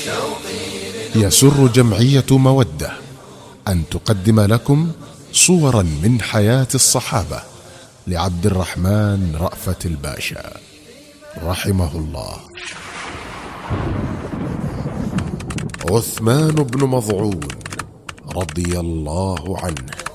يسر جمعية مودة أن تقدم لكم صورا من حياة الصحابة لعبد الرحمن رأفت الباشا رحمه الله. عثمان بن مظعون رضي الله عنه.